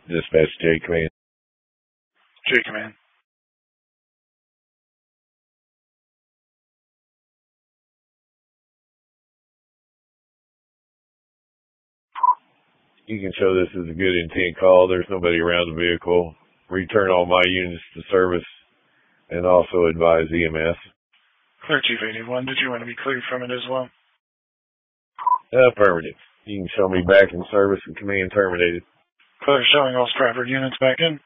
Dispatch J Command. J Command. You can show this as a good intent call. There's nobody around the vehicle. Return all my units to service and also advise EMS. Clear Chief 81. Did you want to be cleared from it as well? Affirmative. You can show me back in service and command terminated. Clear showing all Stratford units back in.